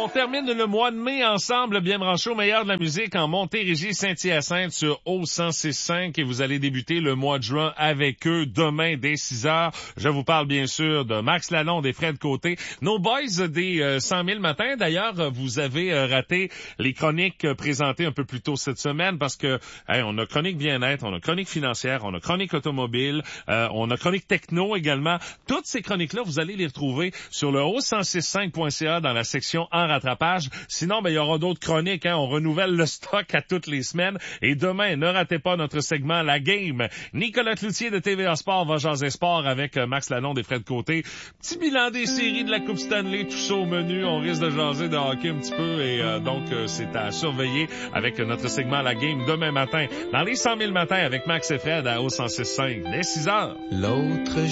On termine le mois de mai ensemble, bien branché au meilleur de la musique en Montérégie, Saint-Hyacinthe sur O106.5 et vous allez débuter le mois de juin avec eux demain dès 6h. Je vous parle bien sûr de Max Lalonde et Fred Côté. Nos boys des 100 000 matins, d'ailleurs, vous avez raté les chroniques présentées un peu plus tôt cette semaine parce que on a chronique bien-être, on a chronique financière, on a chronique automobile, on a chronique techno également. Toutes ces chroniques-là, vous allez les retrouver sur le O106.5.ca dans la section en rattrapage. Sinon, il y aura d'autres chroniques. On renouvelle le stock à toutes les semaines. Et demain, ne ratez pas notre segment La Game. Nicolas Cloutier de TVA Sport va jaser sport avec Max Lalonde et Fred Côté. Petit bilan des séries de la Coupe Stanley, tout ça au menu. On risque de jaser de hockey un petit peu. Et donc, c'est à surveiller avec notre segment La Game demain matin. Dans les 100 000 matins avec Max et Fred à O106.5 dès 6h. L'autre